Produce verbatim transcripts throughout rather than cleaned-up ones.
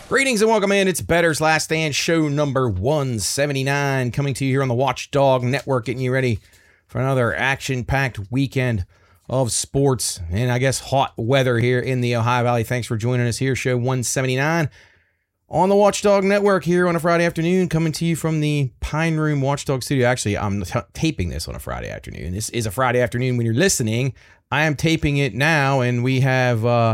Greetings and welcome in. It's Bettor's Last Stand, show number one seventy-nine, coming to you here on the Watchdog Network, getting you ready for another action-packed weekend of sports and I guess hot weather here in the Ohio Valley. Thanks for joining us here, show one seventy-nine on the Watchdog Network here on a Friday afternoon, coming to you from the Pine Room Watchdog Studio. Actually, I'm t- taping this on a Friday afternoon. This is a Friday afternoon when you're listening. I am taping it now, and we have... uh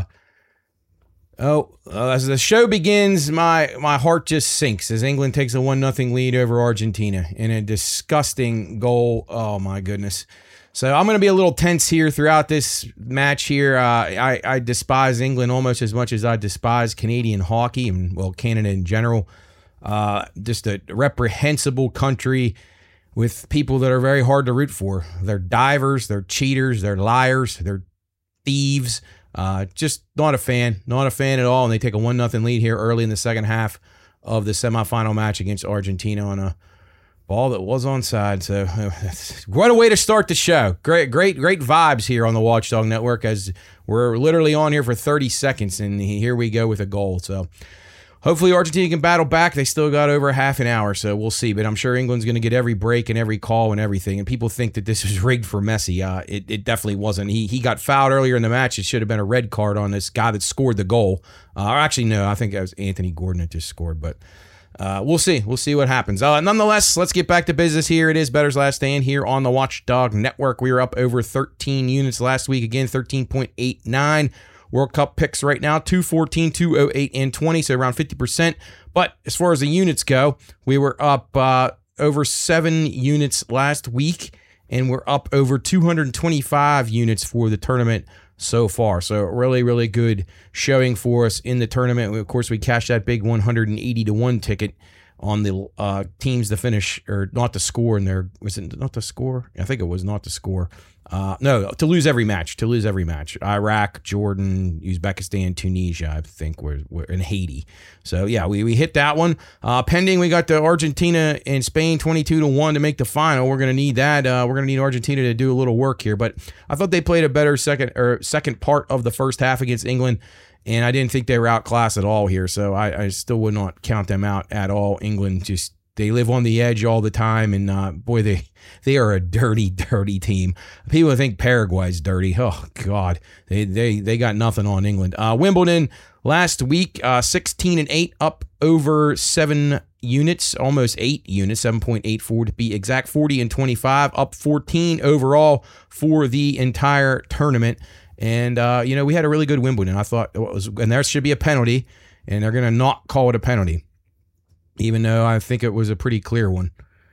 Oh, uh, as the show begins, my, my heart just sinks as England takes a one nothing lead over Argentina in a disgusting goal. Oh, my goodness. So I'm going to be a little tense here throughout this match here. Uh, I, I despise England almost as much as I despise Canadian hockey and, well, Canada in general. Uh, just a reprehensible country with people that are very hard to root for. They're divers, they're cheaters, they're liars, they're thieves. Uh, just not a fan, not a fan at all. And they take a one nothing lead here early in the second half of the semifinal match against Argentina on a ball that was onside. So what a way to start the show. Great, great, great vibes here on the Watchdog Network as we're literally on here for thirty seconds and here we go with a goal. So hopefully Argentina can battle back. They still got over half an hour, so we'll see. But I'm sure England's going to get every break and every call and everything. And people think that this was rigged for Messi. Uh, it, it definitely wasn't. He he got fouled earlier in the match. It should have been a red card on this guy that scored the goal. Uh, or actually, no, I think it was Anthony Gordon that just scored. But uh, we'll see. We'll see what happens. Uh, nonetheless, let's get back to business here. It is Bettor's Last Stand here on the Watchdog Network. We were up over thirteen units last week. Again, thirteen point eight nine. World Cup picks right now, two fourteen, two oh eight, and twenty, so around fifty percent. But as far as the units go, we were up uh, over seven units last week, and we're up over two hundred twenty-five units for the tournament so far. So really, really good showing for us in the tournament. Of course, we cashed that big one hundred eighty to one ticket on the uh, teams to finish, or not to score in there. Was it not to score? I think it was not to score. Uh, no, to lose every match, to lose every match. Iraq, Jordan, Uzbekistan, Tunisia, I think, were, were in Haiti. So, yeah, we, we hit that one. Uh, pending, we got the Argentina and Spain twenty-two to one to make the final. We're going to need that. Uh, we're going to need Argentina to do a little work here. But I thought they played a better second or second part of the first half against England, and I didn't think they were outclassed at all here. So I, I still would not count them out at all. England just... They live on the edge all the time, and uh, boy, they they are a dirty, dirty team. People think Paraguay's dirty. Oh God, they they they got nothing on England. Uh, Wimbledon last week, uh, sixteen and eight, up over seven units, almost eight units, seven point eight four to be exact. Forty and twenty-five, up fourteen overall for the entire tournament. And uh, you know, we had a really good Wimbledon. I thought it was, and there should be a penalty, and they're gonna not call it a penalty, even though I think it was a pretty clear one.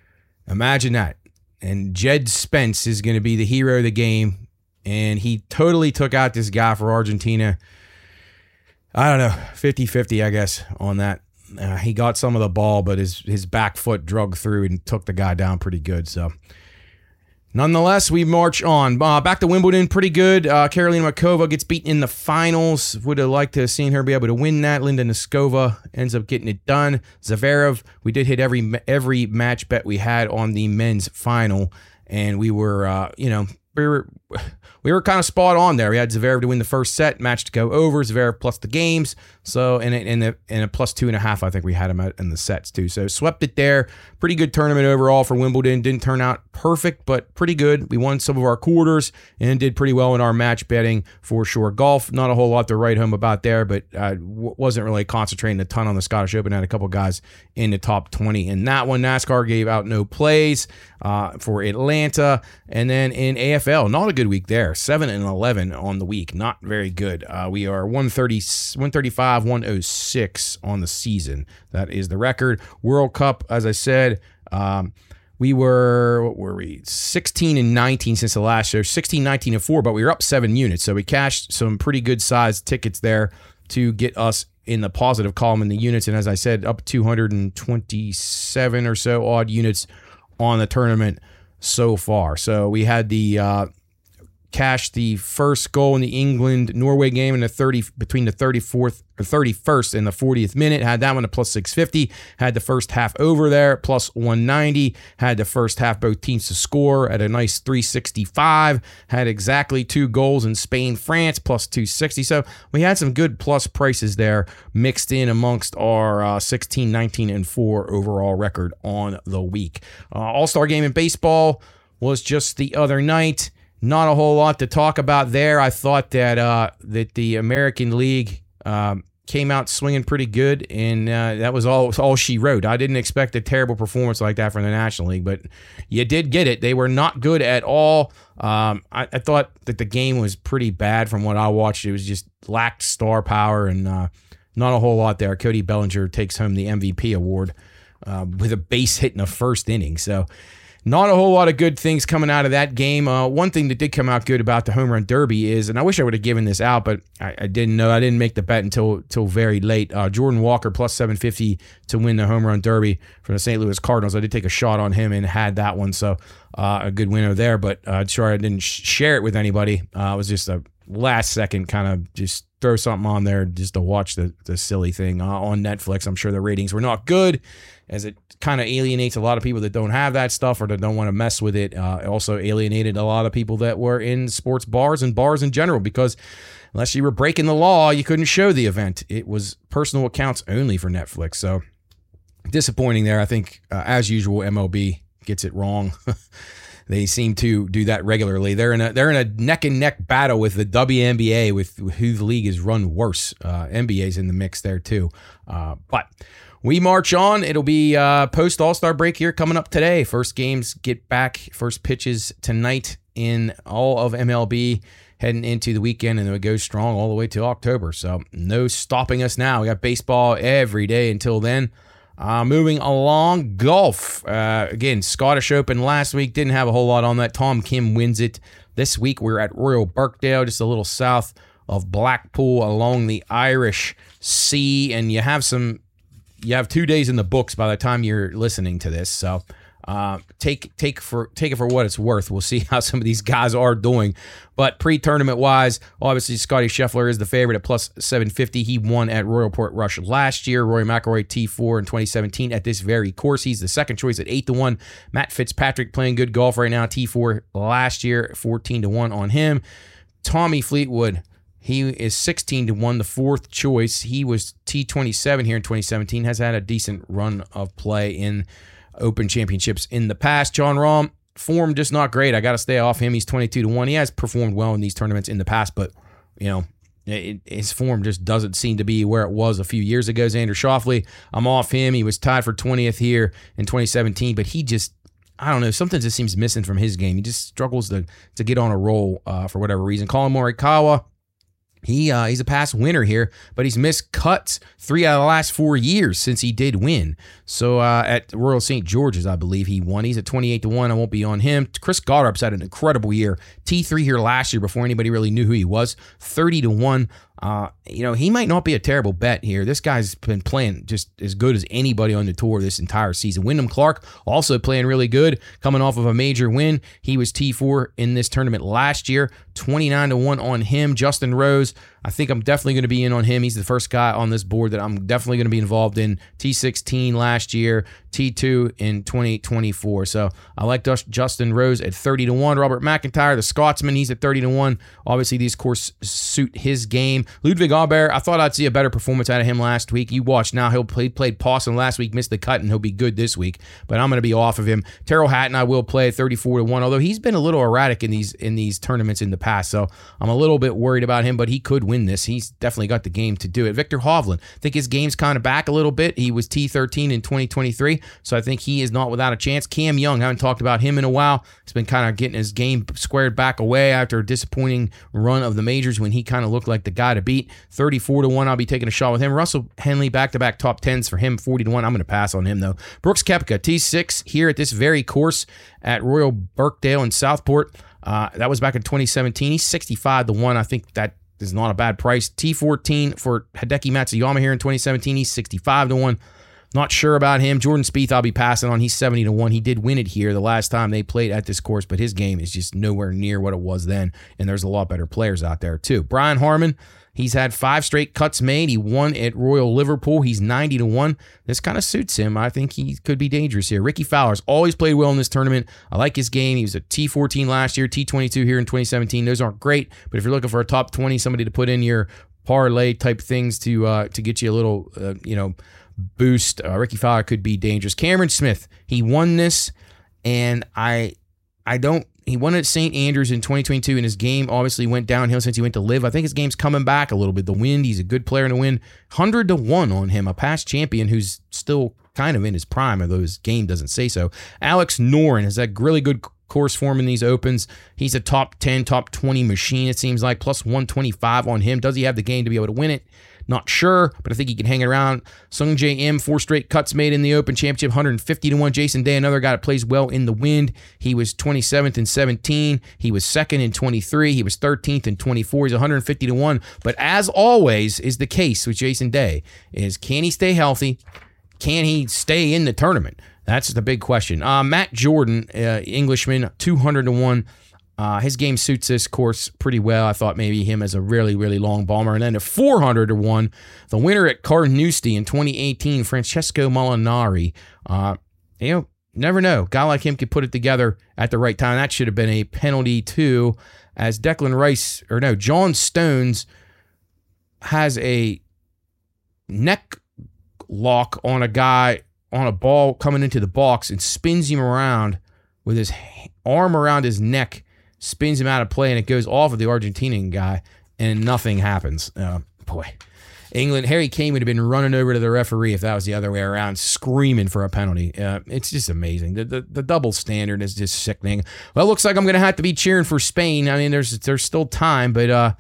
Imagine that. And Jed Spence is going to be the hero of the game, and he totally took out this guy for Argentina. I don't know, fifty-fifty, I guess, on that. Uh, he got some of the ball, but his, his back foot drug through and took the guy down pretty good. So, nonetheless, we march on. Uh, back to Wimbledon, pretty good. Uh, Karolina Muchova gets beaten in the finals. Would have liked to have seen her be able to win that. Linda Noskova ends up getting it done. Zverev, we did hit every every match bet we had on the men's final, and we were, uh, you know, we were we were kind of spot on there. We had Zverev to win the first set, match to go over, Zverev plus the games. So, and and a, and a plus two and a half, I think we had him out in the sets too. So swept it there. Pretty good tournament overall for Wimbledon. Didn't turn out perfect, but pretty good. We won some of our quarters and did pretty well in our match betting for sure. Golf, not a whole lot to write home about there, but I w- wasn't really concentrating a ton on the Scottish Open. Had a couple guys in the top twenty in that one. NASCAR gave out no plays uh, for Atlanta. And then in A F L, not a good week there. seven and eleven on the week. Not very good. Uh, we are one thirty, one thirty-five, one oh six on the season. That is the record. World Cup, as I said, um, we were, what were we? sixteen and nineteen since the last show. sixteen, nineteen, and four, but we were up seven units. So we cashed some pretty good sized tickets there to get us in the positive column in the units. And as I said, up two hundred twenty-seven or so odd units on the tournament so far. So we had the uh, cashed the first goal in the England-Norway game in the thirty between the thirty-fourth or thirty-first and the fortieth minute. Had that one at plus six fifty. Had the first half over there plus one ninety. Had the first half both teams to score at a nice three sixty-five. Had exactly two goals in Spain, France plus two sixty. So we had some good plus prices there mixed in amongst our uh, sixteen, nineteen, and four overall record on the week. Uh, All-Star game in baseball was just the other night. Not a whole lot to talk about there. I thought that uh, that the American League um, came out swinging pretty good, and uh, that was all all she wrote. I didn't expect a terrible performance like that from the National League, but you did get it. They were not good at all. Um, I, I thought that the game was pretty bad from what I watched. It was just lacked star power and uh, not a whole lot there. Cody Bellinger takes home the M V P award uh, with a base hit in the first inning. So not a whole lot of good things coming out of that game. Uh, one thing that did come out good about the home run derby is, and I wish I would have given this out, but I, I didn't know. I didn't make the bet until until very late. Uh, Jordan Walker plus seven fifty to win the home run derby for the Saint Louis Cardinals. I did take a shot on him and had that one, so uh, a good winner there. But uh, sorry I didn't sh- share it with anybody. Uh, it was just a last second kind of just throw something on there just to watch the, the silly thing uh, on Netflix. I'm sure the ratings were not good, as it kind of alienates a lot of people that don't have that stuff or that don't want to mess with it. Uh, it also alienated a lot of people that were in sports bars and bars in general, because unless you were breaking the law, you couldn't show the event. It was personal accounts only for Netflix. So disappointing there. I think, uh, as usual, M L B gets it wrong. They seem to do that regularly. They're in a they're in a neck and neck battle with the W N B A with who the league is run worse. Uh, N B A's in the mix there too. Uh, but we march on. It'll be uh, post All-Star break here coming up today. First games get back. First pitches tonight in all of M L B, heading into the weekend, and it would go strong all the way to October. So no stopping us now. We got baseball every day until then. Uh, moving along, golf. Uh, again, Scottish Open last week. Didn't have a whole lot on that. Tom Kim wins it. This week we're at Royal Birkdale, just a little south of Blackpool along the Irish Sea. And you have some, you have two days in the books by the time you're listening to this. So uh, take take for take it for what it's worth. We'll see how some of these guys are doing. But pre-tournament wise, obviously Scotty Scheffler is the favorite at plus seven fifty. He won at Royal Portrush last year. Rory McIlroy T four in twenty seventeen at this very course. He's the second choice at eight to one. Matt Fitzpatrick playing good golf right now. T four last year, fourteen to one on him. Tommy Fleetwood, he is sixteen to one, the fourth choice. He was T twenty-seven here in twenty seventeen. Has had a decent run of play in Open Championships in the past. Jon Rahm, form just not great. I got to stay off him. He's twenty-two to one. He has performed well in these tournaments in the past, but you know, it, his form just doesn't seem to be where it was a few years ago. Xander Schauffele, I'm off him. He was tied for twentieth here in twenty seventeen, but he just, I don't know, something just seems missing from his game. He just struggles to to get on a roll uh, for whatever reason. Colin Morikawa, He uh, he's a past winner here, but he's missed cuts three out of the last four years since he did win. So uh, at Royal Saint George's, I believe he won. He's at twenty-eight to one. I won't be on him. Chris Gotterup's had an incredible year. T three here last year before anybody really knew who he was. thirty to one. Uh, you know, he might not be a terrible bet here. This guy's been playing just as good as anybody on the tour this entire season. Wyndham Clark also playing really good, coming off of a major win. He was T four in this tournament last year. twenty-nine to one on him. Justin Rose, I think I'm definitely going to be in on him. He's the first guy on this board that I'm definitely going to be involved in. T sixteen last year, T two in twenty twenty-four. So I like Justin Rose at thirty to one. Robert McIntyre, the Scotsman, he's at thirty to one. Obviously, these courses suit his game. Ludwig Aubert, I thought I'd see a better performance out of him last week. You watch now. He'll play, played Pawson last week, missed the cut, and he'll be good this week. But I'm going to be off of him. Terrell Hatton, I will play thirty-four to one, although he's been a little erratic in these in these tournaments in the past. So I'm a little bit worried about him, but he could win this. He's definitely got the game to do it. Victor Hovland, I think his game's kind of back a little bit. He was T thirteen in twenty twenty-three, so I think he is not without a chance. Cam Young, I haven't talked about him in a while. He's been kind of getting his game squared back away after a disappointing run of the majors when he kind of looked like the guy to beat. thirty-four to one, I'll be taking a shot with him. Russell Henley, back-to-back top tens for him, forty to one. I'm going to pass on him, though. Brooks Koepka, T six here at this very course at Royal Birkdale in Southport. Uh, that was back in twenty seventeen. He's sixty-five to one. I think that is not a bad price. T fourteen for Hideki Matsuyama here in twenty seventeen. He's sixty-five to one. Not sure about him. Jordan Spieth, I'll be passing on. He's seventy to one. He did win it here the last time they played at this course, but his game is just nowhere near what it was then, and there's a lot better players out there too. Brian Harman, he's had five straight cuts made. He won at Royal Liverpool. He's ninety to one. This kind of suits him. I think he could be dangerous here. Ricky Fowler's always played well in this tournament. I like his game. He was a T fourteen last year, T twenty-two here in twenty seventeen. Those aren't great, but if you're looking for a top twenty, somebody to put in your parlay type things to uh, to get you a little, uh, you know, boost, uh, Ricky Fowler could be dangerous. Cameron Smith, he won this, and I, I don't. He won at Saint Andrews in twenty twenty-two, and his game obviously went downhill since he went to Live. I think his game's coming back a little bit. The wind, he's a good player in the wind. one hundred to one on him, a past champion who's still kind of in his prime, although his game doesn't say so. Alex Noren has that really good course form in these opens. He's a top ten, top twenty machine, it seems like, plus one twenty-five on him. Does he have the game to be able to win it? Not sure, but I think he can hang it around. Sung J M, four straight cuts made in the Open Championship, one hundred fifty to one. Jason Day, another guy that plays well in the wind. He was twenty-seventh in seventeen. He was second in twenty-three. He was thirteenth in twenty-four. He's one hundred fifty to one. But as always is the case with Jason Day, is can he stay healthy? Can he stay in the tournament? That's the big question. Uh, Matt Jordan, uh, Englishman, two hundred to one. Uh, his game suits this course pretty well. I thought maybe him as a really, really long bomber. And then at four hundred to one, the winner at Carnoustie in twenty eighteen, Francesco Molinari. Uh, you know, never know. Guy like him could put it together at the right time. That should have been a penalty too, as Declan Rice, or no, John Stones has a neck lock on a guy on a ball coming into the box and spins him around with his arm around his neck, spins him out of play, and it goes off of the Argentinian guy, and nothing happens. Uh, boy, England, Harry Kane would have been running over to the referee if that was the other way around, screaming for a penalty. Uh, it's just amazing. The, the the double standard is just sickening. Well, it looks like I'm going to have to be cheering for Spain. I mean, there's there's still time, but uh,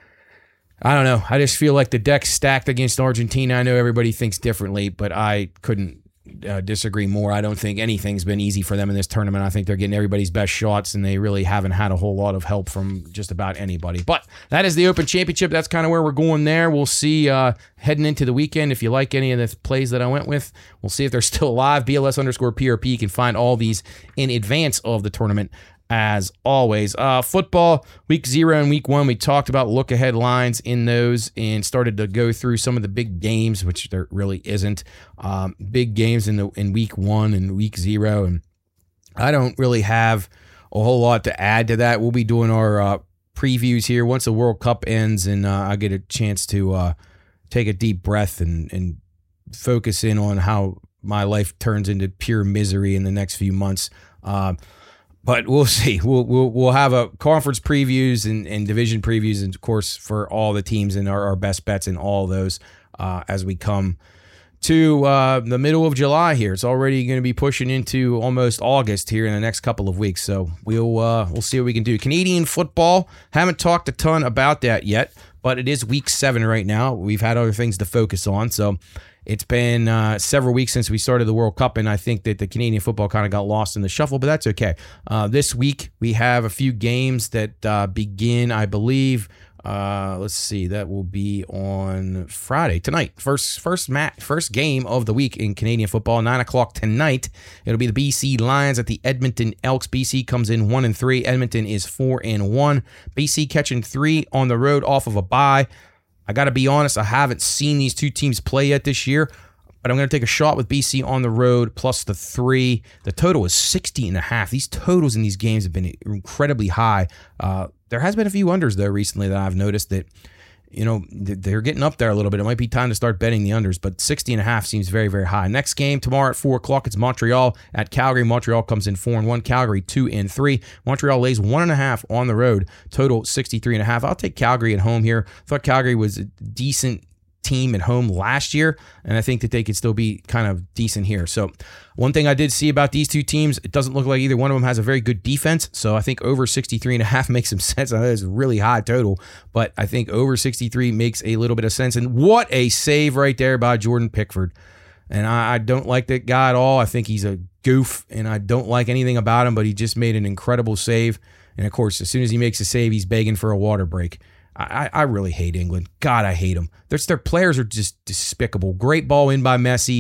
I don't know. I just feel like the deck's stacked against Argentina. I know everybody thinks differently, but I couldn't Uh, disagree more. I don't think anything's been easy for them in this tournament. I think they're getting everybody's best shots, and they really haven't had a whole lot of help from just about anybody. But that is the Open Championship. That's kind of where we're going there. We'll see uh, heading into the weekend. If you like any of the plays that I went with, we'll see if they're still alive. B L S underscore P R P. You can find all these in advance of the tournament. As always, uh, football, week zero and week one, we talked about look-ahead lines in those and started to go through some of the big games, which there really isn't. Um, big games in the in week one and week zero, and I don't really have a whole lot to add to that. We'll be doing our uh, previews here once the World Cup ends, and uh, I get a chance to uh, take a deep breath and, and focus in on how my life turns into pure misery in the next few months. Uh, But we'll see. We'll we'll we'll have a conference previews and, and division previews, and of course for all the teams and our, our best bets in all those uh, as we come to uh, the middle of July here. It's already going to be pushing into almost August here in the next couple of weeks. So we'll uh, we'll see what we can do. Canadian football, haven't talked a ton about that yet, but it is week seven right now. We've had other things to focus on, so. It's been uh, several weeks since we started the World Cup, and I think that the Canadian football kind of got lost in the shuffle, but that's okay. Uh, this week, we have a few games that uh, begin, I believe, uh, let's see, that will be on Friday, tonight. First first mat, first game of the week in Canadian football, nine o'clock tonight. It'll be the B C Lions at the Edmonton Elks. B C comes in one and three. Edmonton is four and one. B C catching three on the road off of a bye. I got to be honest, I haven't seen these two teams play yet this year, but I'm going to take a shot with B C on the road plus the three. The total is sixty and a half. These totals in these games have been incredibly high. Uh, there has been a few unders, though, recently that I've noticed that, you know, they're getting up there a little bit. It might be time to start betting the unders, but sixty and a half seems very, very high. Next game tomorrow at four o'clock, it's Montreal at Calgary. Montreal comes in four and one. Calgary two and three. Montreal lays one and a half on the road. Total sixty-three and a half. I'll take Calgary at home here. I thought Calgary was a decent team at home last year, and I think that they could still be kind of decent here. So one thing I did see about these two teams, it doesn't look like either one of them has a very good defense, so I think over sixty-three and a half makes some sense. I know it's a really high total, but I think over sixty-three makes a little bit of sense. And what a save right there by Jordan Pickford. And I, I don't like that guy at all. I think he's a goof, and I don't like anything about him, but he just made an incredible save. And of course, as soon as he makes a save, he's begging for a water break. I, I really hate England. God, I hate them. Their, their players are just despicable. Great ball in by Messi.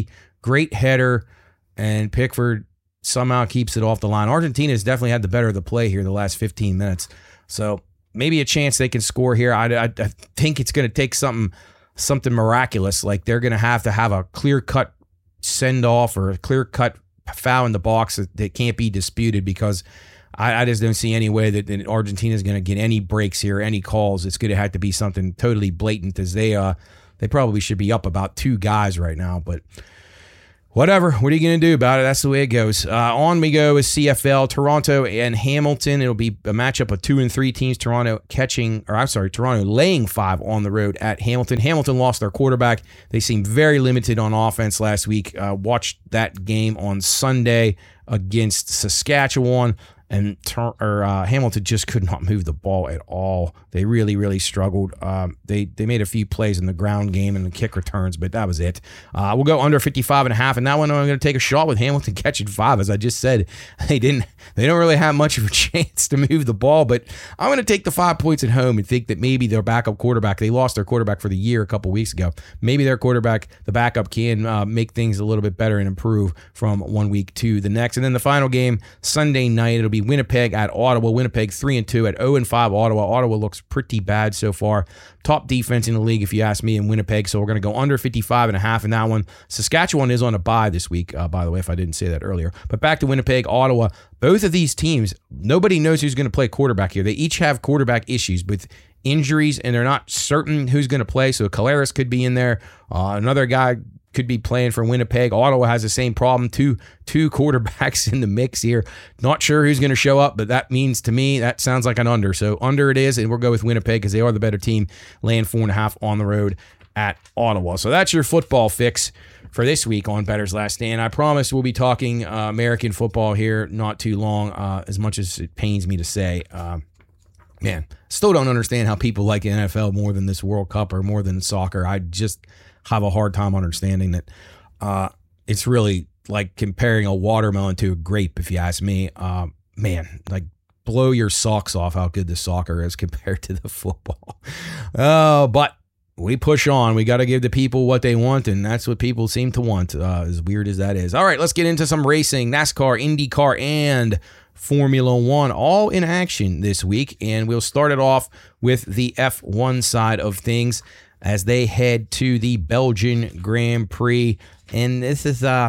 great header, and Pickford somehow keeps it off the line. Argentina has definitely had the better of the play here the last fifteen minutes. So maybe a chance they can score here. I, I, I think it's going to take something something miraculous. Like they're going to have to have a clear-cut send-off or a clear-cut foul in the box that, that can't be disputed, because I, I just don't see any way that, that Argentina is going to get any breaks here, any calls. It's going to have to be something totally blatant, as they uh they probably should be up about two guys right now. But whatever. What are you going to do about it? That's the way it goes. Uh, on we go with C F L, Toronto and Hamilton. It'll be a matchup of two and three teams. Toronto catching, or I'm sorry, Toronto laying five on the road at Hamilton. Hamilton lost their quarterback. They seemed very limited on offense last week. Uh, watched that game on Sunday against Saskatchewan. And or, uh, Hamilton just could not move the ball at all. They really, really struggled. Um, they they made a few plays in the ground game and the kick returns, but that was it. Uh, we'll go under fifty-five and a half, and that one I'm going to take a shot with Hamilton catching five. As I just said, they didn't. They don't really have much of a chance to move the ball, but I'm going to take the five points at home and think that maybe their backup quarterback, they lost their quarterback for the year a couple weeks ago. Maybe their quarterback, the backup, can uh, make things a little bit better and improve from one week to the next. And then the final game, Sunday night, it'll be Winnipeg at Ottawa. Winnipeg three and two at oh and five Ottawa. Ottawa looks pretty bad so far. Top defense in the league, if you ask me, in Winnipeg. So we're going to go under fifty-five and a half in that one. Saskatchewan is on a bye this week, uh, by the way, if I didn't say that earlier. But back to Winnipeg, Ottawa. Both of these teams, nobody knows who's going to play quarterback here. They each have quarterback issues with injuries, and they're not certain who's going to play. So Collaros could be in there. Uh, another guy could be playing for Winnipeg. Ottawa has the same problem. Two two quarterbacks in the mix here. Not sure who's going to show up, but that means to me, that sounds like an under. So under it is, and we'll go with Winnipeg because they are the better team, laying four and a half on the road at Ottawa. So that's your football fix for this week on Bettor's Last Stand. I promise we'll be talking uh, American football here not too long, uh, as much as it pains me to say. Uh, man, still don't understand how people like the N F L more than this World Cup or more than soccer. I just have a hard time understanding that. Uh, it's really like comparing a watermelon to a grape, if you ask me. Uh, man, like blow your socks off how good the soccer is compared to the football. Oh, uh, but we push on. We got to give the people what they want, and that's what people seem to want, uh, as weird as that is. All right, let's get into some racing. NASCAR, IndyCar, and Formula One all in action this week, and we'll start it off with the F one side of things as they head to the Belgian Grand Prix. And this is uh,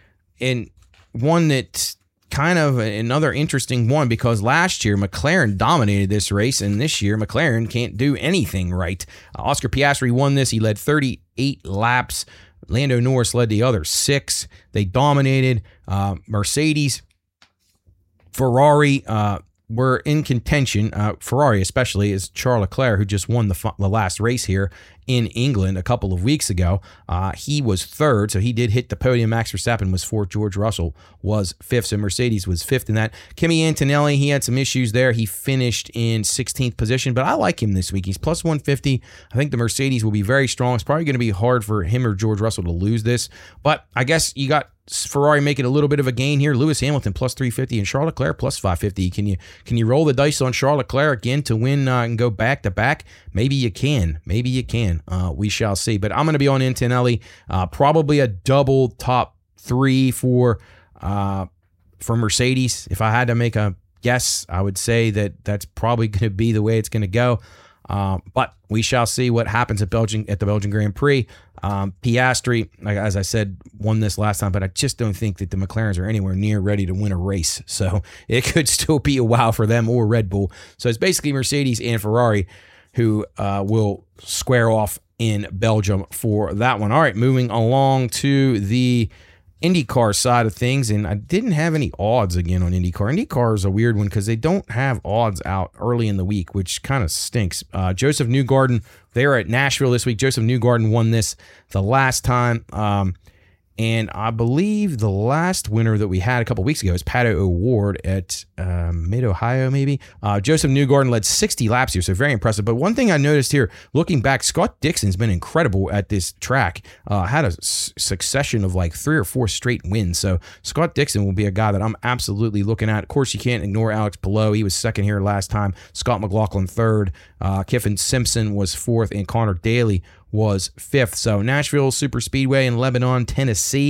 in one that's kind of another interesting one, because last year McLaren dominated this race, and this year McLaren can't do anything right. Uh, Oscar Piastri won this. He led thirty-eight laps. Lando Norris led the other six. They dominated. Uh, Mercedes, Ferrari, uh, were in contention. Uh, Ferrari especially is Charles Leclerc, who just won the, the last race here in England a couple of weeks ago. Uh, he was third, so he did hit the podium. Max Verstappen was fourth. George Russell was fifth, so Mercedes was fifth in that. Kimi Antonelli, he had some issues there. He finished in sixteenth position, but I like him this week. He's plus one fifty. I think the Mercedes will be very strong. It's probably going to be hard for him or George Russell to lose this, but I guess you got Ferrari making a little bit of a gain here. Lewis Hamilton plus three fifty and Charles Leclerc plus five fifty. Can you can you roll the dice on Charles Leclerc again to win uh, and go back to back? Maybe you can. Maybe you can. Uh, we shall see. But I'm going to be on Antonelli. Uh, probably a double top three for uh, for Mercedes. If I had to make a guess, I would say that that's probably going to be the way it's going to go. Uh, but we shall see what happens at Belgian at the Belgian Grand Prix. Um, Piastri, like, as I said, won this last time, but I just don't think that the McLarens are anywhere near ready to win a race. So it could still be a wow for them or Red Bull. So it's basically Mercedes and Ferrari who uh, will square off in Belgium for that one. All right, moving along to the IndyCar side of things, and I didn't have any odds again on IndyCar. IndyCar is a weird one because they don't have odds out early in the week, which kind of stinks. Uh, Joseph Newgarden, they are at Nashville this week. Joseph Newgarden won this the last time. Um, And I believe the last winner that we had a couple weeks ago is Pato O'Ward at uh, Mid-Ohio, maybe. Uh, Joseph Newgarden led sixty laps here, so very impressive. But one thing I noticed here, looking back, Scott Dixon's been incredible at this track. Uh, had a s- succession of like three or four straight wins. So Scott Dixon will be a guy that I'm absolutely looking at. Of course, you can't ignore Alex Palou. He was second here last time. Scott McLaughlin third. Uh, Kiffin Simpson was fourth, and Connor Daly was fifth. So Nashville Super Speedway in Lebanon, Tennessee.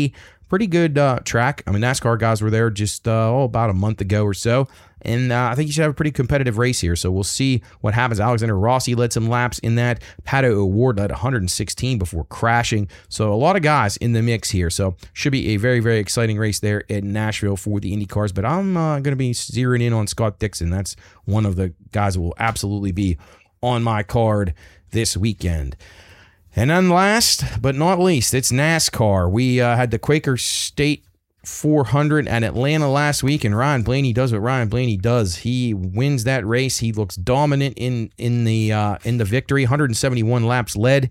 pretty good uh, track. I mean, NASCAR guys were there just uh, oh, about a month ago or so. And uh, I think you should have a pretty competitive race here. So we'll see what happens. Alexander Rossi led some laps in that. Pato O'Ward led one hundred sixteen before crashing. So a lot of guys in the mix here. So should be a very, very exciting race there in Nashville for the Indy cars. But I'm uh, going to be zeroing in on Scott Dixon. That's one of the guys that will absolutely be on my card this weekend. And then last but not least, it's NASCAR. We uh, had the Quaker State four hundred at Atlanta last week, and Ryan Blaney does what Ryan Blaney does. He wins that race. He looks dominant in in the uh, in the victory. one hundred seventy-one laps led,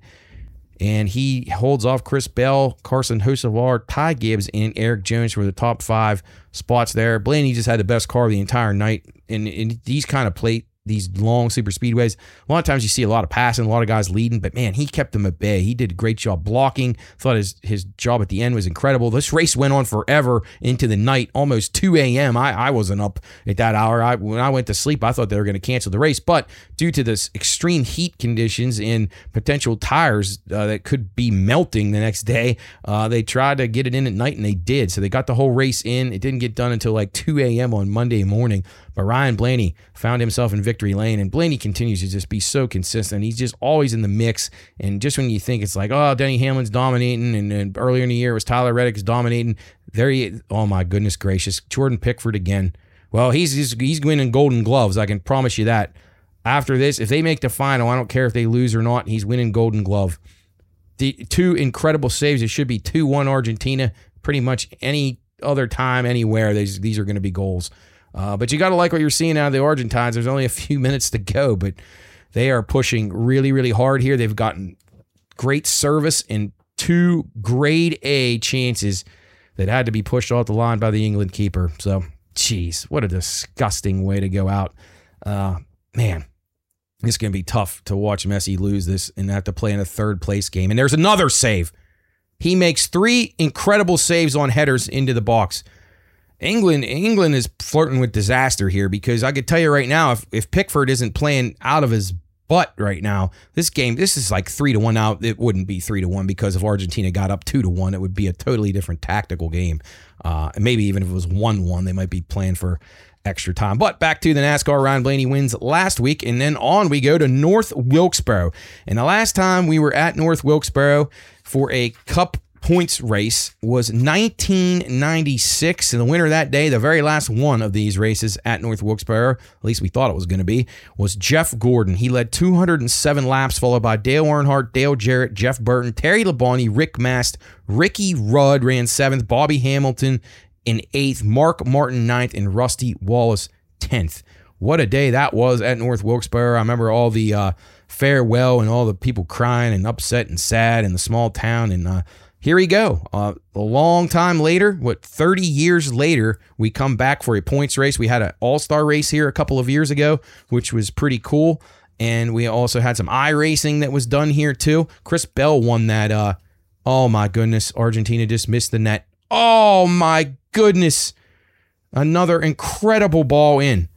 and he holds off Chris Bell, Carson Hocevar, Ty Gibbs, and Eric Jones for the top five spots there. Blaney just had the best car the entire night, and in these kind of plate. These long super speedways. A lot of times you see a lot of passing, a lot of guys leading, but man, he kept them at bay. He did a great job blocking. Thought his his job at the end was incredible. This race went on forever into the night, almost two a.m. I, I wasn't up at that hour. I, when I went to sleep, I thought they were going to cancel the race, but due to this extreme heat conditions and potential tires uh, that could be melting the next day, uh, they tried to get it in at night, and they did. So they got the whole race in. It didn't get done until like two a.m. on Monday morning. But Ryan Blaney found himself in victory lane, and Blaney continues to just be so consistent. He's just always in the mix, and just when you think it's like, oh, Denny Hamlin's dominating, and, and earlier in the year it was Tyler Reddick's dominating, there he, oh my goodness gracious, Jordan Pickford again. Well, he's, he's he's winning Golden Gloves, I can promise you that. After this, if they make the final, I don't care if they lose or not, he's winning Golden Glove. The two incredible saves, it should be two one Argentina, pretty much any other time, anywhere, these, these are going to be goals. Uh, but you got to like what you're seeing out of the Argentines. There's only a few minutes to go, but they are pushing really, really hard here. They've gotten great service and two grade A chances that had to be pushed off the line by the England keeper. So, geez, what a disgusting way to go out. Uh, man, it's going to be tough to watch Messi lose this and have to play in a third place game. And there's another save. He makes three incredible saves on headers into the box. England England is flirting with disaster here, because I could tell you right now, if, if Pickford isn't playing out of his butt right now, this game, this is like three to one out. It wouldn't be three to one, because if Argentina got up two to one, it would be a totally different tactical game. Uh, and maybe even if it was one one, they might be playing for extra time. But back to the NASCAR, Ryan Blaney wins last week, and then on we go to North Wilkesboro. And the last time we were at North Wilkesboro for a Cup points race was nineteen ninety-six, and the winner that day, the very last one of these races at North Wilkesboro, at least we thought it was going to be, was Jeff Gordon. He led two hundred seven laps, followed by Dale Earnhardt, Dale Jarrett, Jeff Burton, Terry Labonte, Rick Mast, Ricky Rudd ran seventh, Bobby Hamilton in eighth, Mark Martin ninth, and Rusty Wallace tenth. What a day that was at North Wilkesboro. I remember all the uh, farewell and all the people crying and upset and sad in the small town, and uh, here we go. Uh, a long time later, what, thirty years later, we come back for a points race. We had an all-star race here a couple of years ago, which was pretty cool. And we also had some iRacing that was done here too. Chris Bell won that. Uh, oh my goodness, Argentina just missed the net. Oh my goodness. Another incredible ball in.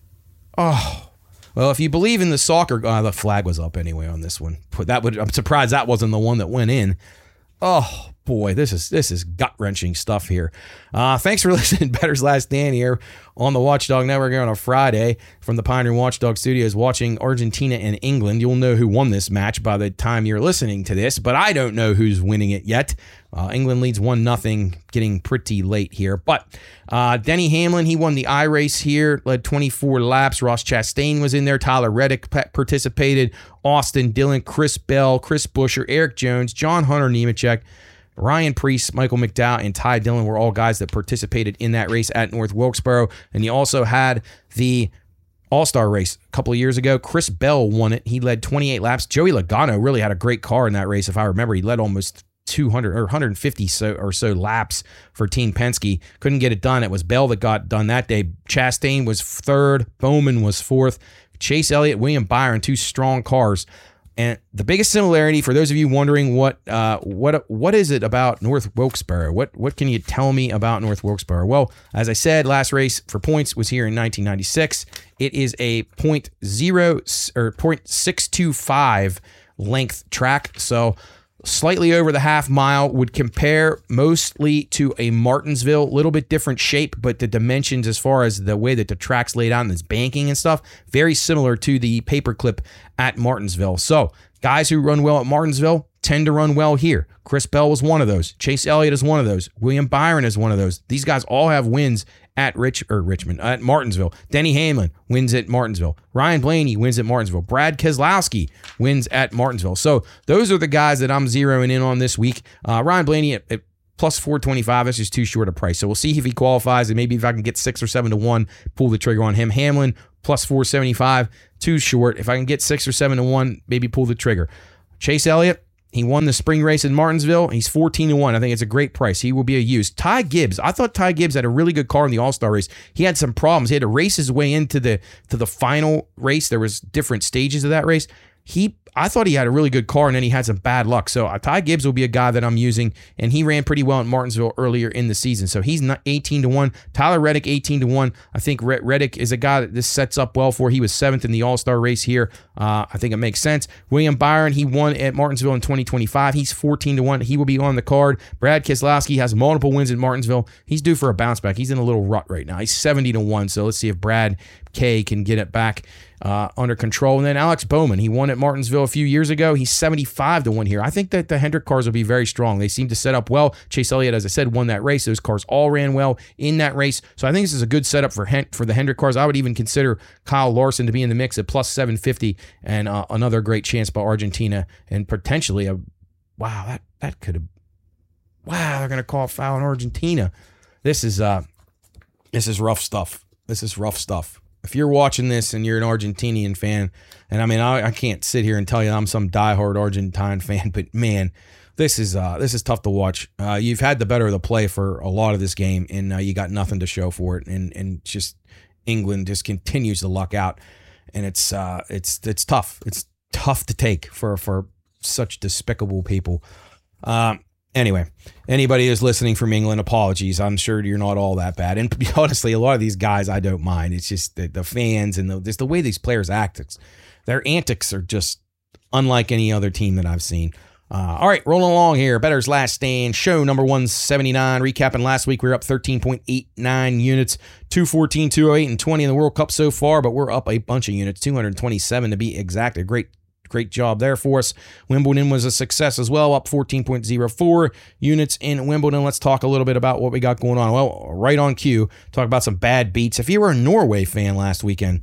Oh, well, if you believe in the soccer, uh, the flag was up anyway on this one. That would, I'm surprised that wasn't the one that went in. Oh boy, this is this is gut-wrenching stuff here. Uh, thanks for listening to Bettor's Last Stand here on the Watchdog Network here on a Friday from the Pioneer Watchdog Studios, watching Argentina and England. You'll know who won this match by the time you're listening to this, but I don't know who's winning it yet. Uh, England leads one nothing, getting pretty late here. But uh, Denny Hamlin, he won the iRace here, led twenty-four laps. Ross Chastain was in there. Tyler Reddick participated. Austin Dillon, Chris Bell, Chris Buescher, Eric Jones, John Hunter Nemechek, Ryan Preece, Michael McDowell, and Ty Dillon were all guys that participated in that race at North Wilkesboro. And you also had the All-Star race a couple of years ago. Chris Bell won it. He led twenty-eight laps. Joey Logano really had a great car in that race. If I remember, he led almost two hundred or one hundred fifty so, or so laps for Team Penske. Couldn't get it done. It was Bell that got done that day. Chastain was third. Bowman was fourth. Chase Elliott, William Byron, two strong cars. And the biggest similarity, for those of you wondering what uh, what what is it about North Wilkesboro? What what can you tell me about North Wilkesboro? Well, as I said, last race for points was here in nineteen ninety-six. It is a point zero or point six two five length track. So slightly over the half mile, would compare mostly to a Martinsville, a little bit different shape, but the dimensions as far as the way that the track's laid out and its banking and stuff, very similar to the paperclip at Martinsville. So guys who run well at Martinsville tend to run well here. Chris Bell was one of those. Chase Elliott is one of those. William Byron is one of those. These guys all have wins at Rich or Richmond, at Martinsville. Denny Hamlin wins at Martinsville. Ryan Blaney wins at Martinsville. Brad Keselowski wins at Martinsville. So those are the guys that I'm zeroing in on this week. Uh, Ryan Blaney at, at plus four twenty-five, that's just too short a price. So we'll see if he qualifies, and maybe if I can get six or seven to one, pull the trigger on him. Hamlin plus four seventy-five, too short. If I can get six or seven to one, maybe pull the trigger. Chase Elliott, he won the spring race in Martinsville. He's fourteen to one. I think it's a great price. He will be a use. Ty Gibbs. I thought Ty Gibbs had a really good car in the All-Star race. He had some problems. He had to race his way into the to the final race. There was different stages of that race. He, I thought he had a really good car, and then he had some bad luck. So uh, Ty Gibbs will be a guy that I'm using, and he ran pretty well in Martinsville earlier in the season. So he's not eighteen to one. Tyler Reddick, eighteen to one. I think Reddick is a guy that this sets up well for. He was seventh in the All-Star race here. Uh, I think it makes sense. William Byron, he won at Martinsville in twenty twenty-five. He's fourteen to one. He will be on the card. Brad Keselowski has multiple wins in Martinsville. He's due for a bounce back. He's in a little rut right now. He's seventy to one. So let's see if Brad K can get it back uh, under control. And then Alex Bowman, he won at Martinsville a few years ago. He's seventy-five to one here. I think that the Hendrick cars will be very strong. They seem to set up well. Chase Elliott, as I said, won that race. Those cars all ran well in that race. So I think this is a good setup for Hen- for the Hendrick cars. I would even consider Kyle Larson to be in the mix at plus seven fifty, and uh, another great chance by Argentina, and potentially a, wow, that, that could have, wow, they're going to call a foul in Argentina. This is, uh, this is rough stuff. This is rough stuff. If you're watching this and you're an Argentinian fan, and I mean, I, I can't sit here and tell you I'm some diehard Argentine fan, but man, this is uh, this is tough to watch. Uh, you've had the better of the play for a lot of this game, and uh, you got nothing to show for it, and and just England just continues to luck out, and it's uh, it's it's tough. It's tough to take for for such despicable people. Um, Anyway, anybody who's listening from England, apologies. I'm sure you're not all that bad. And honestly, a lot of these guys I don't mind. It's just the, the fans and the, just the way these players act. It's, their antics are just unlike any other team that I've seen. Uh, all right, rolling along here. Bettor's Last Stand, show number one seventy-nine. Recapping last week, we were up thirteen point eight nine units, two fourteen, two oh eight, and twenty in the World Cup so far, but we're up a bunch of units, two hundred twenty-seven to be exact. A great Great job there for us. Wimbledon was a success as well, up fourteen point oh four units in Wimbledon. Let's talk a little bit about what we got going on. Well, right on cue, talk about some bad beats. If you were a Norway fan last weekend,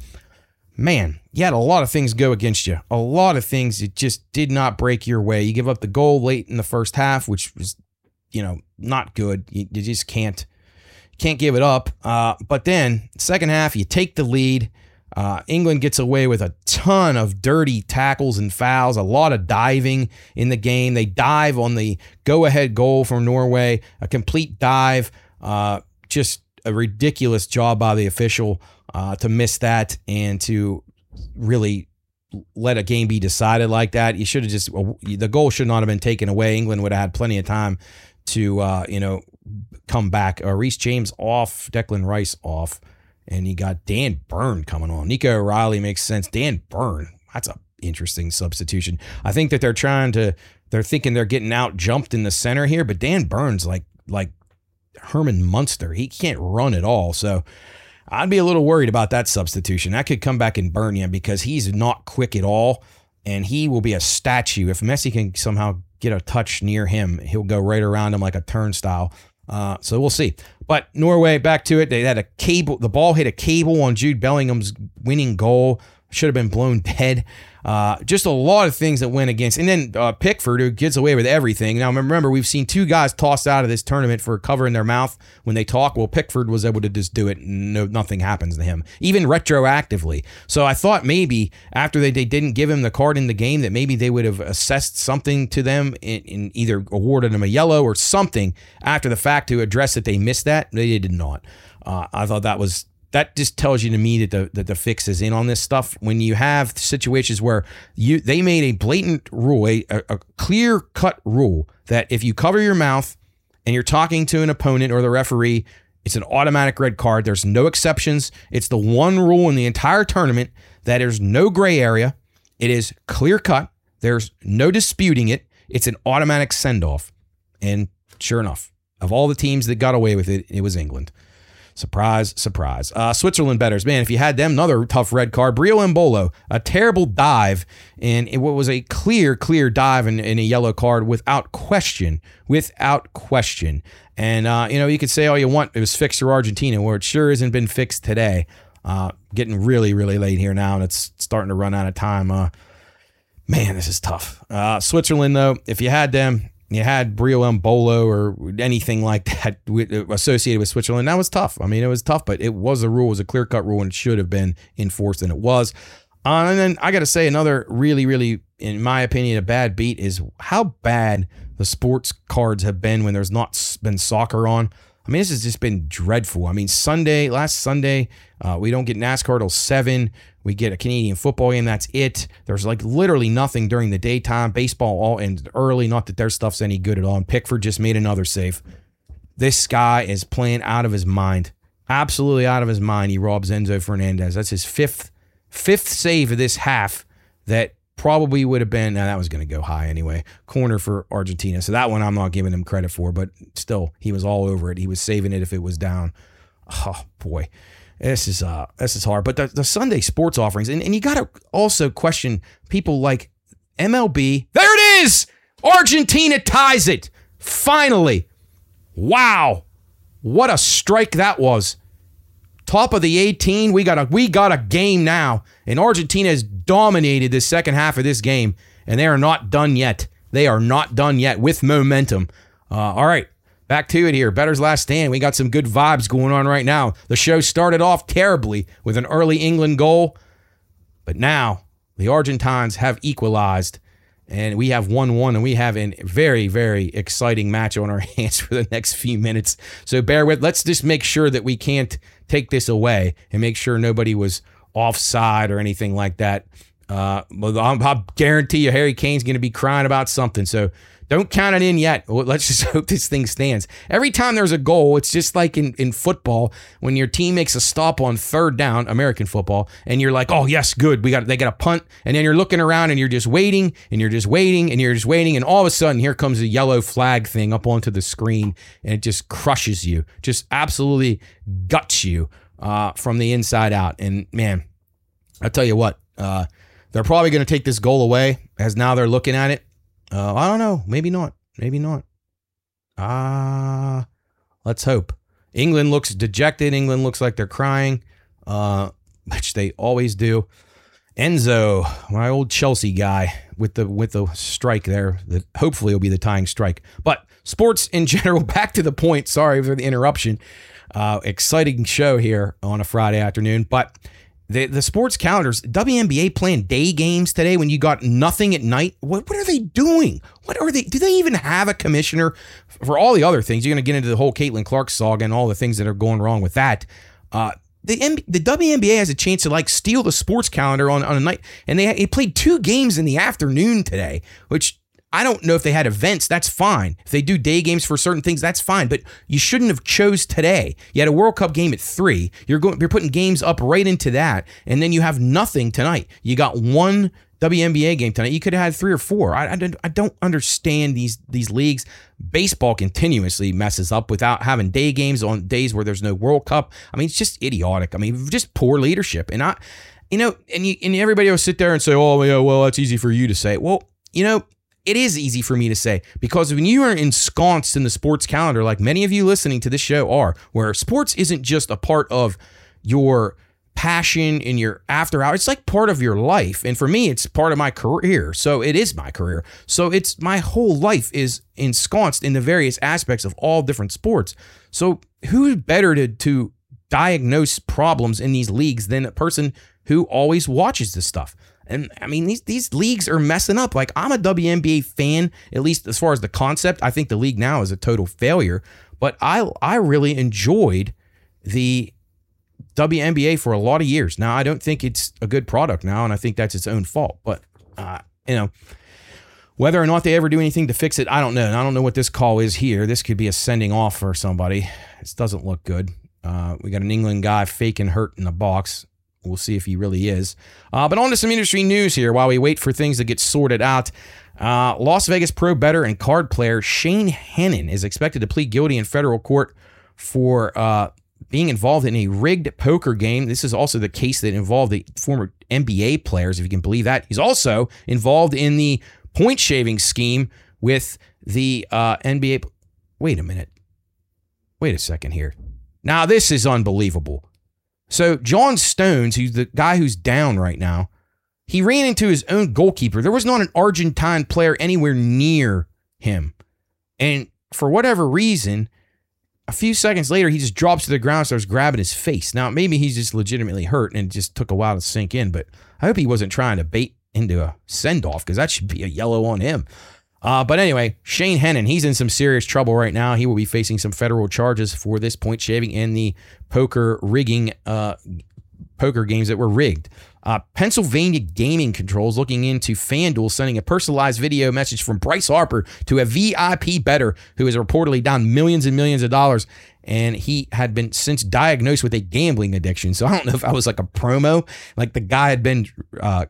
man, you had a lot of things go against you. A lot of things that just did not break your way. You give up the goal late in the first half, which was, you know, not good. You, you just can't, can't give it up. Uh, but then, second half, you take the lead. Uh, England gets away with a ton of dirty tackles and fouls, a lot of diving in the game. They dive on the go-ahead goal from Norway, a complete dive. Uh, just a ridiculous job by the official uh, to miss that and to really let a game be decided like that. You should have just, the goal should not have been taken away. England would have had plenty of time to, uh, you know, come back. Uh, Reece James off, Declan Rice off. And you got Dan Burn coming on. Nico O'Reilly makes sense. Dan Burn, that's a interesting substitution. I think that they're trying to, they're thinking they're getting out jumped in the center here, but Dan Burn's like like Herman Munster. He can't run at all. So I'd be a little worried about that substitution. That could come back and burn you because he's not quick at all, and he will be a statue. If Messi can somehow get a touch near him, he'll go right around him like a turnstile. Uh, so we'll see. But Norway, back to it. They had a cable. The ball hit a cable on Jude Bellingham's winning goal. Should have been blown dead. Uh, just a lot of things that went against. And then uh, Pickford, who gets away with everything. Now, remember, we've seen two guys tossed out of this tournament for covering their mouth when they talk. Well, Pickford was able to just do it. No, nothing happens to him, even retroactively. So I thought maybe after they, they didn't give him the card in the game that maybe they would have assessed something to them and, and either awarded him a yellow or something after the fact to address that they missed that. They did not. Uh, I thought that was... That just tells you to me that the that the fix is in on this stuff. When you have situations where you they made a blatant rule, a, a clear-cut rule that if you cover your mouth and you're talking to an opponent or the referee, it's an automatic red card. There's no exceptions. It's the one rule in the entire tournament that there's no gray area. It is clear-cut. There's no disputing it. It's an automatic send-off. And sure enough, of all the teams that got away with it, it was England. Surprise, surprise. Uh, Switzerland bettors. Man, if you had them, another tough red card. Brio Embolo, a terrible dive, and it was a clear, clear dive in, in a yellow card without question. Without question. And, uh, you know, you could say all you want. It was fixed for Argentina, where it sure hasn't been fixed today. Uh, getting really, really late here now, and it's starting to run out of time. Uh, man, this is tough. Uh, Switzerland, though, if you had them, you had Brio Embolo or anything like that associated with Switzerland, that was tough. I mean, it was tough, but it was a rule. It was a clear-cut rule, and it should have been enforced, and it was. Uh, and then I got to say another really, really, in my opinion, a bad beat is how bad the sports cards have been when there's not been soccer on. I mean, this has just been dreadful. I mean, Sunday, last Sunday, uh, we don't get NASCAR till seven. We get a Canadian football game. That's it. There's like literally nothing during the daytime. Baseball all ends early. Not that their stuff's any good at all. And Pickford just made another save. This guy is playing out of his mind. Absolutely out of his mind. He robs Enzo Fernandez. That's his fifth fifth save of this half that probably would have been, now that was going to go high anyway, corner for Argentina. So that one I'm not giving him credit for, but still, he was all over it. He was saving it if it was down. Oh, boy. This is uh, this is hard. But the, the Sunday sports offerings, and, and you got to also question people like M L B. There it is! Argentina ties it. Finally. Wow. What a strike that was. Top of the eighteen, we got a we got a game now, and Argentina has dominated the second half of this game, and they are not done yet. They are not done yet with momentum. Uh, all right, back to it here. Bettor's Last Stand. We got some good vibes going on right now. The show started off terribly with an early England goal, but now the Argentines have equalized, and we have one one, and we have a very, very exciting match on our hands for the next few minutes. So bear with. Let's just make sure that we can't take this away and make sure nobody was offside or anything like that. Uh, but I guarantee you Harry Kane's going to be crying about something. So don't count it in yet. Let's just hope this thing stands. Every time there's a goal, it's just like in, in football when your team makes a stop on third down, American football, and you're like, oh, yes, good. We got they got a punt. And then you're looking around and you're just waiting and you're just waiting and you're just waiting. And all of a sudden, here comes a yellow flag thing up onto the screen, and it just crushes you, just absolutely guts you uh, from the inside out. And man, I'll tell you what, uh, they're probably going to take this goal away as now they're looking at it. Uh, I don't know. Maybe not. Maybe not. Ah, uh, let's hope. England looks dejected. England looks like they're crying, uh, which they always do. Enzo, my old Chelsea guy, with the with the strike there. That hopefully will be the tying strike. But sports in general, back to the point. Sorry for the interruption. Uh, exciting show here on a Friday afternoon, but. The the sports calendars, W N B A playing day games today when you got nothing at night. What what are they doing? What are they? Do they even have a commissioner for all the other things? You're going to get into the whole Caitlin Clark saga and all the things that are going wrong with that. Uh, the N B A, the W N B A has a chance to like steal the sports calendar on, on a night, and they, they played two games in the afternoon today, which I don't know if they had events. That's fine. If they do day games for certain things, that's fine. But you shouldn't have chose today. You had a World Cup game at three. You're going. You're putting games up right into that, and then you have nothing tonight. You got one W N B A game tonight. You could have had three or four. I, I, don't, I don't understand these these leagues. Baseball continuously messes up without having day games on days where there's no World Cup. I mean, it's just idiotic. I mean, just poor leadership. And I, you know, and you and everybody will sit there and say, "Oh, yeah, well, that's easy for you to say." Well, you know. It is easy for me to say because when you are ensconced in the sports calendar, like many of you listening to this show are, where sports isn't just a part of your passion in your after hours, it's like part of your life. And for me, it's part of my career. So it is my career. So it's my whole life is ensconced in the various aspects of all different sports. So who's better to, to diagnose problems in these leagues than a person who always watches this stuff? And I mean, these these leagues are messing up. Like, I'm a W N B A fan, at least as far as the concept. I think the league now is a total failure. But I I really enjoyed the W N B A for a lot of years. Now, I don't think it's a good product now, and I think that's its own fault. But, uh, you know, whether or not they ever do anything to fix it, I don't know. And I don't know what this call is here. This could be a sending off for somebody. This doesn't look good. Uh, we got an England guy faking hurt in the box. we'll see if he really is. Uh, but on to some industry news here while we wait for things to get sorted out. Uh, Las Vegas pro bettor and card player Shane Hennon is expected to plead guilty in federal court for uh, being involved in a rigged poker game. This is also the case that involved the former N B A players, if you can believe that. He's also involved in the point shaving scheme with the uh, N B A. Wait a minute. Wait a second here. Now, this is unbelievable. So, John Stones, who's the guy who's down right now, he ran into his own goalkeeper. There was not an Argentine player anywhere near him. And for whatever reason, a few seconds later, he just drops to the ground and starts grabbing his face. Now, maybe he's just legitimately hurt and it just took a while to sink in, but I hope he wasn't trying to bait into a send-off because that should be a yellow on him. Uh, but anyway, Shane Hennon, he's in some serious trouble right now. He will be facing some federal charges for this point shaving and the poker rigging, uh, poker games that were rigged. Uh, Pennsylvania Gaming Controls looking into FanDuel sending a personalized video message from Bryce Harper to a V I P bettor who is reportedly down millions and millions of dollars. And he had been since diagnosed with a gambling addiction. So I don't know if that was like a promo, like the guy had been uh,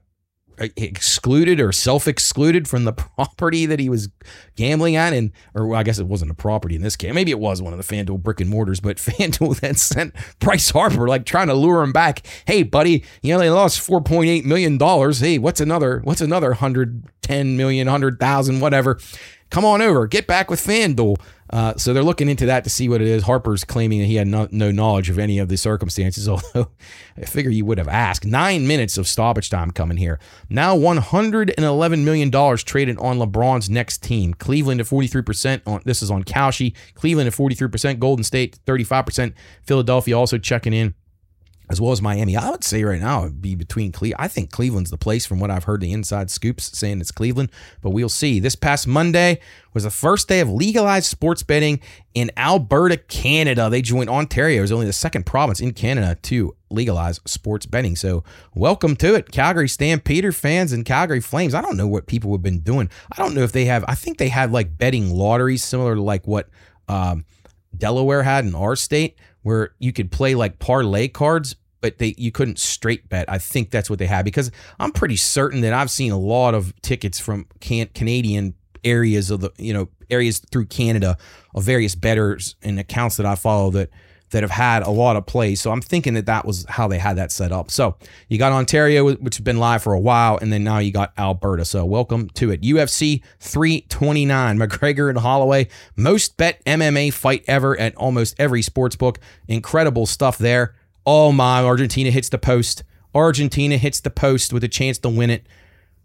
excluded or self-excluded from the property that he was gambling at, and or well, I guess it wasn't a property in this case. Maybe it was one of the FanDuel brick and mortars, but FanDuel then sent Bryce Harper, like trying to lure him back. Hey, buddy, you know they lost four point eight million dollars. Hey, what's another? What's another one hundred ten million, one hundred thousand, whatever? Come on over, get back with FanDuel. Uh, so they're looking into that to see what it is. Harper's claiming that he had no, no knowledge of any of the circumstances, although I figure you would have asked. Nine minutes of stoppage time coming here. Now one hundred eleven million dollars traded on LeBron's next team. Cleveland at forty-three percent. On This is on Kalshi. Cleveland at forty-three percent. Golden State thirty-five percent. Philadelphia also checking in, as well as Miami. I would say right now it would be between Cleveland. I think Cleveland's the place from what I've heard the inside scoops saying it's Cleveland, but we'll see. This past Monday was the first day of legalized sports betting in Alberta, Canada. They joined Ontario as only the second province in Canada to legalize sports betting. So welcome to it, Calgary Stampeder fans and Calgary Flames. I don't know what people have been doing. I don't know if they have, I think they have like betting lotteries similar to like what um, Delaware had in our state, where you could play like parlay cards, but they you couldn't straight bet. I think that's what they had, because I'm pretty certain that I've seen a lot of tickets from can, Canadian areas of the, you know, areas through Canada of various bettors and accounts that I follow that that have had a lot of plays. So I'm thinking that that was how they had that set up. So you got Ontario, which has been live for a while, and then now you got Alberta. So welcome to it. U F C three twenty-nine, McGregor and Holloway, most bet M M A fight ever at almost every sports book. Incredible stuff there. Oh my, Argentina hits the post. Argentina hits the post with a chance to win it.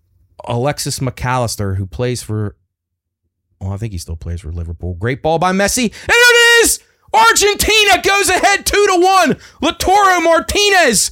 Alexis McAllister, who plays for, well, I think he still plays for Liverpool. Great ball by Messi. And there it is! Argentina goes ahead two to one. Lautaro Martinez.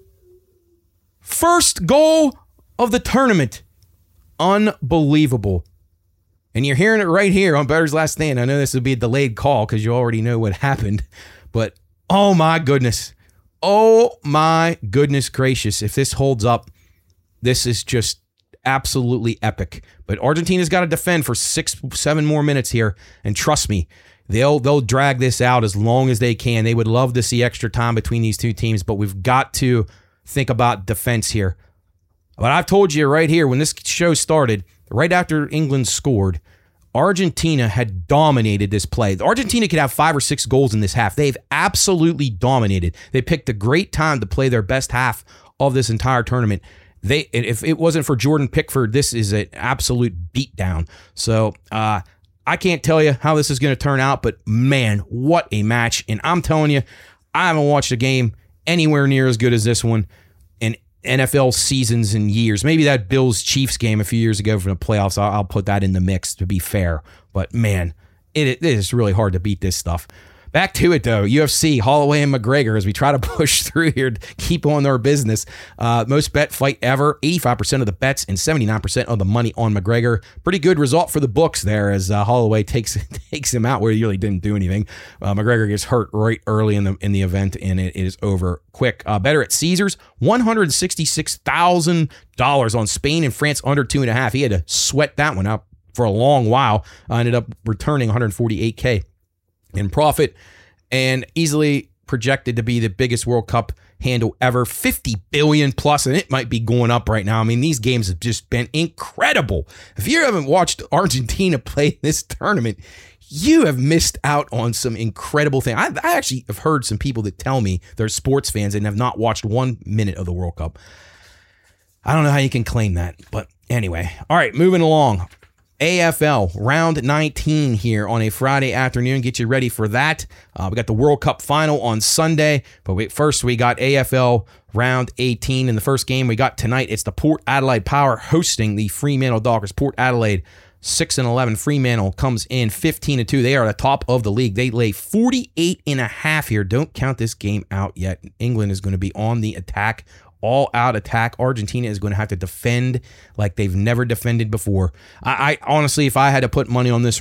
First goal of the tournament. Unbelievable. And you're hearing it right here on Bettor's Last Stand. I know this would be a delayed call because you already know what happened. But oh my goodness. Oh my goodness gracious. If this holds up, this is just absolutely epic. But Argentina's got to defend for six, seven more minutes here. And trust me, They'll they'll drag this out as long as they can. They would love to see extra time between these two teams, but we've got to think about defense here. But I've told you right here, when this show started, right after England scored, Argentina had dominated this play. Argentina could have five or six goals in this half. They've absolutely dominated. They picked a great time to play their best half of this entire tournament. They, if it wasn't for Jordan Pickford, this is an absolute beatdown. So, uh, I can't tell you how this is going to turn out, but man, what a match. And I'm telling you, I haven't watched a game anywhere near as good as this one in N F L seasons and years. Maybe that Bills-Chiefs game a few years ago from the playoffs, I'll, I'll put that in the mix to be fair. But man, it, it is really hard to beat this stuff. Back to it, though. U F C, Holloway and McGregor, as we try to push through here to keep on our business. Uh, most bet fight ever. eighty-five percent of the bets and seventy-nine percent of the money on McGregor. Pretty good result for the books there, as uh, Holloway takes takes him out where he really didn't do anything. Uh, McGregor gets hurt right early in the in the event, and it, it is over quick. Uh, better at Caesars, one hundred sixty-six thousand dollars on Spain and France under two and a half. He had to sweat that one out for a long while. Uh, ended up returning one hundred forty-eight K in profit, and easily projected to be the biggest World Cup handle ever, fifty billion plus, and it might be going up right now. I mean, these games have just been incredible. If you haven't watched Argentina play this tournament, you have missed out on some incredible things. I, I actually have heard some people that tell me they're sports fans and have not watched one minute of the World Cup. I don't know how you can claim that, but anyway. All right, moving along. A F L round nineteen here on a Friday afternoon. Get you ready for that. Uh, we got the World Cup final on Sunday, but we, first we got A F L round eighteen in the first game we got tonight. It's the Port Adelaide Power hosting the Fremantle Dockers. Port Adelaide six and eleven. Fremantle comes in fifteen and two. They are the top of the league. They lay forty-eight and a half here. Don't count this game out yet. England is going to be on the attack. All-out attack. Argentina is going to have to defend like they've never defended before. I, I honestly, if I had to put money on this